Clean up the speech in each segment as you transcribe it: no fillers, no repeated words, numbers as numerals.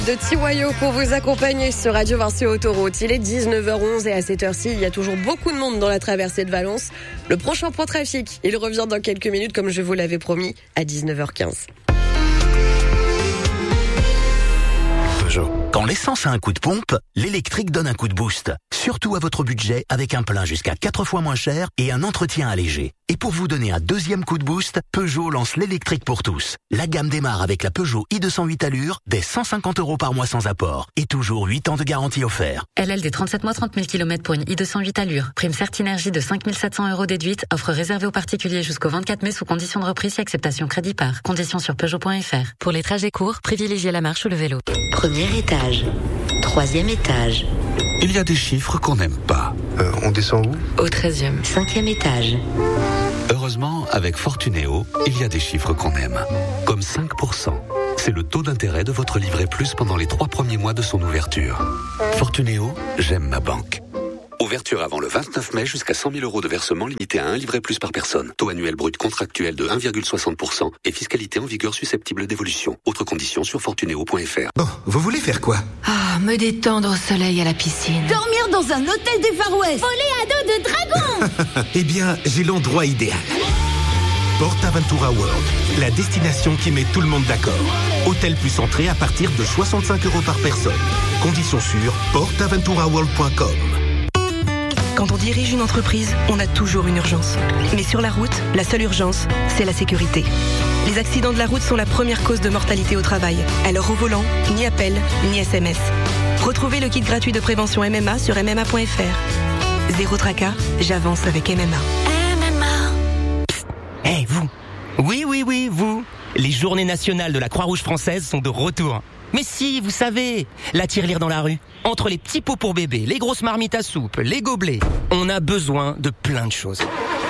De Tiwayo pour vous accompagner sur Radio Vinci Autoroute. Il est 19h11 et à cette heure-ci, il y a toujours beaucoup de monde dans la traversée de Valence. Le prochain point trafic, il revient dans quelques minutes comme je vous l'avais promis à 19h15. Quand l'essence a un coup de pompe, l'électrique donne un coup de boost. Surtout à votre budget avec un plein jusqu'à 4 fois moins cher et un entretien allégé. Et pour vous donner un deuxième coup de boost, Peugeot lance l'électrique pour tous. La gamme démarre avec la Peugeot i208 Allure dès 150 € par mois sans apport. Et toujours 8 ans de garantie offert. LL des 37 mois 30 000 km pour une i208 Allure. Prime Certinergie de 5 700 € déduite. Offre réservée aux particuliers jusqu'au 24 mai sous condition de reprise et acceptation crédit par. Conditions sur Peugeot.fr. Pour les trajets courts, privilégiez la marche ou le vélo. Premier étage. 3e étage. Il y a des chiffres qu'on n'aime pas. On descend où ? Au 13e. 5e étage. Heureusement, avec Fortunéo, il y a des chiffres qu'on aime. Comme 5%. C'est le taux d'intérêt de votre livret plus pendant les 3 premiers mois de son ouverture. Fortunéo, j'aime ma banque. Ouverture avant le 29 mai jusqu'à 100 000 € de versement limité à un livret plus par personne. Taux annuel brut contractuel de 1,60% et fiscalité en vigueur susceptible d'évolution. Autres conditions sur fortunéo.fr. Bon, vous voulez faire quoi ? Me détendre au soleil à la piscine. Dormir dans un hôtel des Far West. Voler à dos de dragon. Eh bien, j'ai l'endroit idéal. PortAventura World, la destination qui met tout le monde d'accord. Hôtel plus entrée à partir de 65 € par personne. Conditions sur portaventuraworld.com. Quand on dirige une entreprise, on a toujours une urgence. Mais sur la route, la seule urgence, c'est la sécurité. Les accidents de la route sont la première cause de mortalité au travail. Alors au volant, ni appel, ni SMS. Retrouvez le kit gratuit de prévention MMA sur MMA.fr. Zéro tracas, j'avance avec MMA. Psst, hey, vous. Oui, vous. Les journées nationales de la Croix-Rouge française sont de retour. Mais si, vous savez, la tirelire dans la rue. Entre les petits pots pour bébé, les grosses marmites à soupe, les gobelets, on a besoin de plein de choses.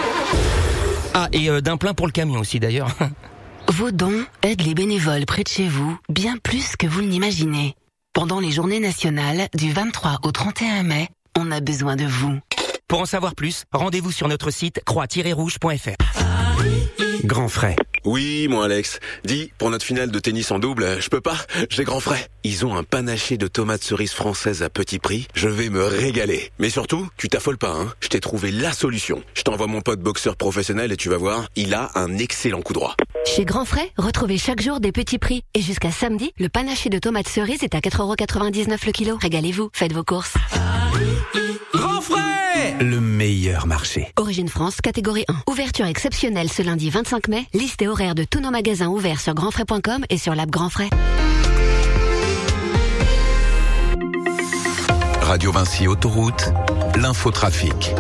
Ah, et d'un plein pour le camion aussi d'ailleurs. Vos dons aident les bénévoles près de chez vous bien plus que vous ne l'imaginez. Pendant les journées nationales du 23 au 31 mai, on a besoin de vous. Pour en savoir plus, rendez-vous sur notre site croix-rouge.fr. Grand frais. Oui, mon Alex. Dis, pour notre finale de tennis en double, je peux pas, j'ai grand frais. Ils ont un panaché de tomates cerises françaises à petit prix. Je vais me régaler. Mais surtout, tu t'affoles pas, hein. Je t'ai trouvé la solution. Je t'envoie mon pote boxeur professionnel et tu vas voir, il a un excellent coup droit. Chez Grand Frais, retrouvez chaque jour des petits prix. Et jusqu'à samedi, le panaché de tomates cerises est à 4,99 € le kilo. Régalez-vous, faites vos courses. Grand Frais, le meilleur marché. Origine France, catégorie 1. Ouverture exceptionnelle ce lundi 25 mai. Liste et horaire de tous nos magasins ouverts sur grandfrais.com et sur l'app Grand Frais. Radio Vinci Autoroute, l'infotrafic.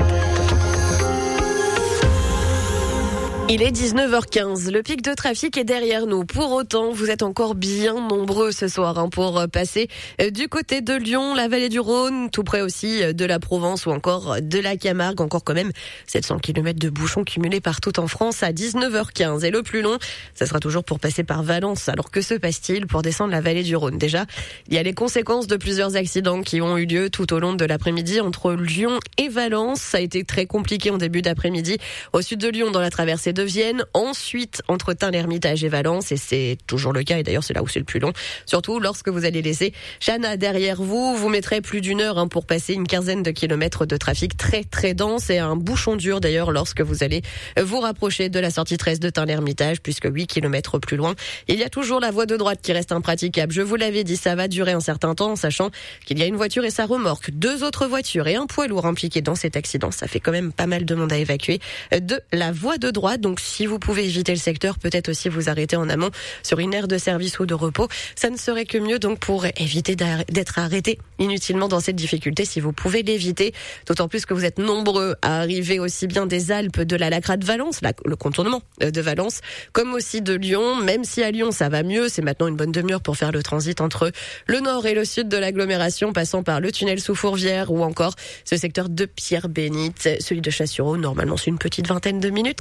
Il est 19h15, le pic de trafic est derrière nous. Pour autant, vous êtes encore bien nombreux ce soir pour passer du côté de Lyon, la vallée du Rhône, tout près aussi de la Provence ou encore de la Camargue. Encore quand même 700 km de bouchons cumulés partout en France à 19h15. Et le plus long, ça sera toujours pour passer par Valence. Alors que se passe-t-il pour descendre la vallée du Rhône ? Déjà, il y a les conséquences de plusieurs accidents qui ont eu lieu tout au long de l'après-midi entre Lyon et Valence. Ça a été très compliqué en début d'après-midi au sud de Lyon dans la traversée de Vienne, ensuite entre Tain-l'Hermitage et Valence, et c'est toujours le cas, et d'ailleurs c'est là où c'est le plus long, surtout lorsque vous allez laisser Chana derrière vous. Vous mettrez plus d'une heure pour passer une quinzaine de kilomètres de trafic très très dense et un bouchon dur d'ailleurs lorsque vous allez vous rapprocher de la sortie 13 de Tain-l'Hermitage, puisque 8 kilomètres plus loin, il y a toujours la voie de droite qui reste impraticable. Je vous l'avais dit, ça va durer un certain temps, en sachant qu'il y a une voiture et sa remorque, 2 autres voitures et un poids lourd impliqués dans cet accident. Ça fait quand même pas mal de monde à évacuer de la voie de droite. Donc si vous pouvez éviter le secteur, peut-être aussi vous arrêter en amont sur une aire de service ou de repos. Ça ne serait que mieux donc pour éviter d'être arrêté inutilement dans cette difficulté si vous pouvez l'éviter. D'autant plus que vous êtes nombreux à arriver aussi bien des Alpes, de la Lacra de Valence, le contournement de Valence, comme aussi de Lyon. Même si à Lyon ça va mieux, c'est maintenant une bonne demi-heure pour faire le transit entre le nord et le sud de l'agglomération, passant par le tunnel sous Fourvière ou encore ce secteur de Pierre-Bénite. Celui de Chasse-sur-Eau, normalement c'est une petite vingtaine de minutes quand ça se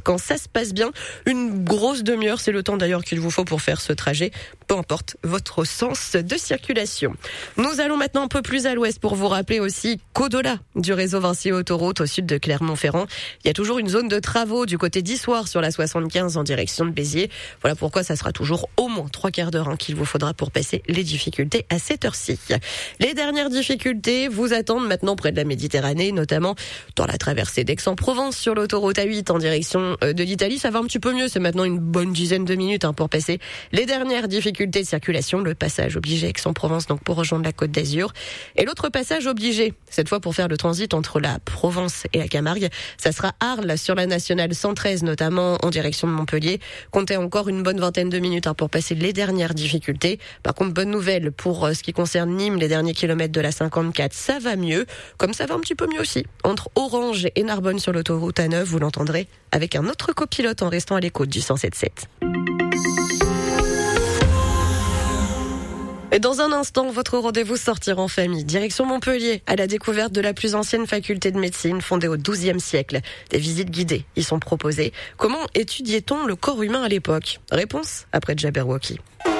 passe bien. Une grosse demi-heure, c'est le temps d'ailleurs qu'il vous faut pour faire ce trajet, peu importe votre sens de circulation. Nous allons maintenant un peu plus à l'ouest pour vous rappeler aussi qu'au-delà du réseau Vinci Autoroute au sud de Clermont-Ferrand, il y a toujours une zone de travaux du côté d'Issoire sur la 75 en direction de Béziers. Voilà pourquoi ça sera toujours au moins 3/4 d'heure qu'il vous faudra pour passer les difficultés à cette heure-ci. Les dernières difficultés vous attendent maintenant près de la Méditerranée, notamment dans la traversée d'Aix-en-Provence sur l'autoroute A8 en direction de l'Italie. Ça va un petit peu mieux, c'est maintenant une bonne dizaine de minutes pour passer les dernières difficultés de circulation. Le passage obligé Aix-en-Provence donc pour rejoindre la Côte d'Azur. Et l'autre passage obligé, cette fois pour faire le transit entre la Provence et la Camargue, ça sera Arles sur la nationale 113 notamment en direction de Montpellier. Comptez encore une bonne vingtaine de minutes pour passer les dernières difficultés. Par contre, bonne nouvelle pour ce qui concerne Nîmes, les derniers kilomètres de la 54, ça va mieux, comme ça va un petit peu mieux aussi. Entre Orange et Narbonne sur l'autoroute A9, vous l'entendrez avec un autre copilote en restant à l'écoute du 107.7. Et dans un instant, votre rendez-vous sortir en famille. Direction Montpellier, à la découverte de la plus ancienne faculté de médecine fondée au XIIe siècle. Des visites guidées y sont proposées. Comment étudiait-on le corps humain à l'époque ? Réponse après Jabberwocky.